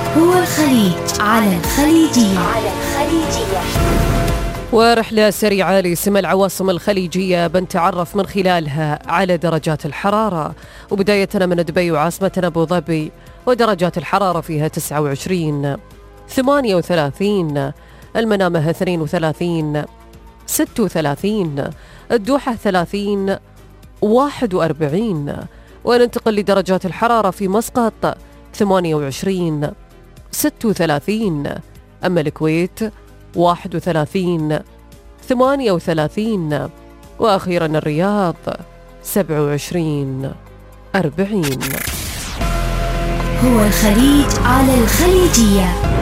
هو الخليج على الخليجية. ورحلة سريعة لسم العواصم الخليجية بنتعرف من خلالها على درجات الحرارة، وبداية من دبي وعاصمتنا أبو ظبي، ودرجات الحرارة فيها 29 38، المنامة 32 36، الدوحة 30 41. وننتقل لدرجات الحرارة في مسقط 28 36، أما الكويت 31 38، وأخيرا الرياض 27 40. هو الخليج على الخليجية.